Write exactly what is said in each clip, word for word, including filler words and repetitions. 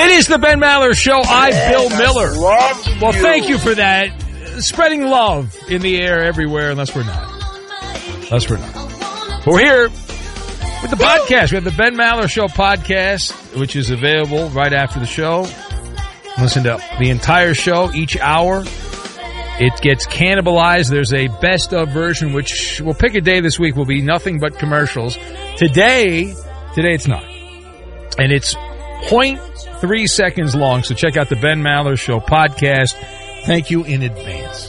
It is the Ben Maller Show. I'm Bill Miller. Love Well, you. thank you for that. Spreading love in the air everywhere, unless we're not. Unless we're not. But we're here with the podcast. We have the Ben Maller Show podcast, which is available right after the show. Listen to the entire show, each hour. It gets cannibalized. There's a best of version, which we'll pick a day this week. Will be nothing but commercials. Today, today it's not. And it's zero point three seconds long. So check out the Ben Maller Show podcast. Thank you in advance.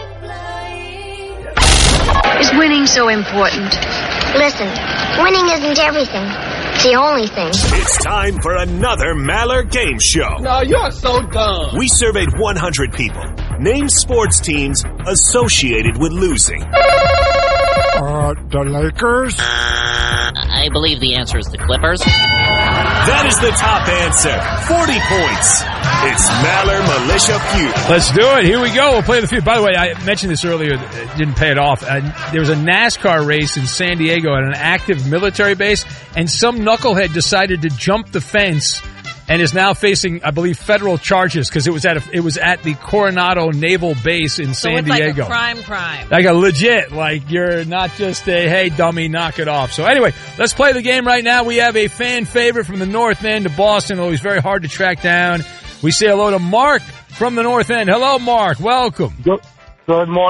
Is winning so important? Listen, winning isn't everything. It's the only thing. It's time for another Maller Game Show. No, you're so dumb. We surveyed one hundred people. Name sports teams associated with losing. Uh, the Lakers? I believe the answer is the Clippers. That is the top answer. forty points. It's Maller Militia Feud. Let's do it. Here we go. We'll play the feud. By the way, I mentioned this earlier. It didn't pay it off. Uh, there was a NASCAR race in San Diego at an active military base, and some knucklehead decided to jump the fence and is now facing, I believe, federal charges because it was at a, it was at the Coronado Naval Base in So San it's like Diego. a crime crime. Like a legit, like you're not just a, hey, dummy, knock it off. So anyway, let's play the game right now. We have a fan favorite from the North End of Boston, always very hard to track down. We say hello to Mark from the North End. Hello, Mark. Welcome. Good, good morning.